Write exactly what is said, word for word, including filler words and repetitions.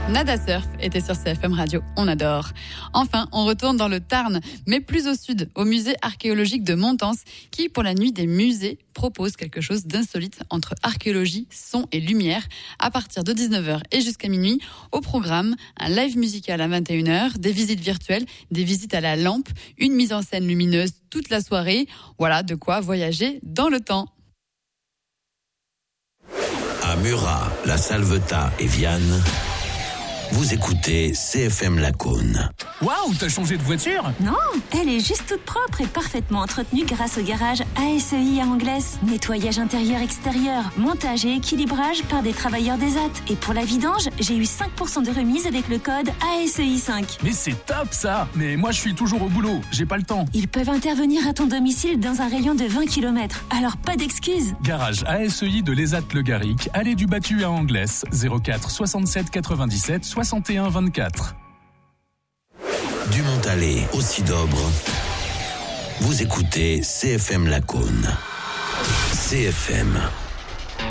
Nada Surf était sur C F M Radio, on adore. Enfin, on retourne dans le Tarn, mais plus au sud, au musée archéologique de Montans, qui, pour la nuit des musées, propose quelque chose d'insolite entre archéologie, son et lumière, à partir de dix-neuf heures et jusqu'à minuit. Au programme, un live musical à vingt et une heures, des visites virtuelles, des visites à la lampe, une mise en scène lumineuse toute la soirée. Voilà de quoi voyager dans le temps. À Murat, La Salvetat et Vianne, vous écoutez C F M Lacaune. Waouh, t'as changé de voiture ? Non, elle est juste toute propre et parfaitement entretenue grâce au garage A S E I à Anglaise. Nettoyage intérieur-extérieur, montage et équilibrage par des travailleurs des A T. Et pour la vidange, j'ai eu cinq pour cent de remise avec le code A S E I cinq. Mais c'est top ça ! Mais moi je suis toujours au boulot, j'ai pas le temps. Ils peuvent intervenir à ton domicile dans un rayon de vingt kilomètres, alors pas d'excuses. Garage A S E I de l'Esat-Le Garric, allée du Battu à Anglaise, zéro quatre soixante-sept quatre-vingt-dix-sept soixante et un vingt-quatre. Du Montalet au Sidobre, vous écoutez C F M Lacaune. C F M.